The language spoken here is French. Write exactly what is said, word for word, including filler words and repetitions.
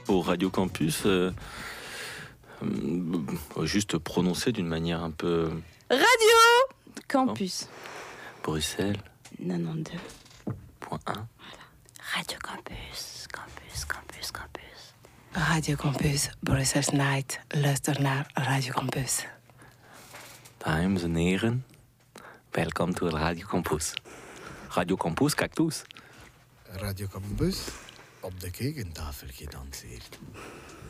pour Radio Campus, euh, euh, juste prononcer d'une manière un peu... Radio Campus. Bruxelles. quatre-vingt-douze Point un. Radio Campus, Campus, Campus, Campus. Radio Campus, Brussels Night. Luister naar Radio Campus. Dames en heren, welkom to Radio Campus. Radio Campus, cactus. Radio Campus, op de kekentafel gedanseerd.